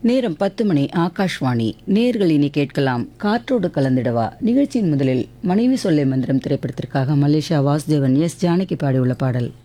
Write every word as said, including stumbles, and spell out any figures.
நேரம் பத்து மணி. ஆகாஷ்வாணி. நேர்கள் இனி கேட்கலாம் காற்றோடு கலந்திடவா. நிகழ்ச்சியின் முதலில் மனைவி சொல்லை மந்திரம் திரைப்படத்திற்காக மலேசியா வாசுதேவன் எஸ் ஜானகி பாடியுள்ள பாடல்.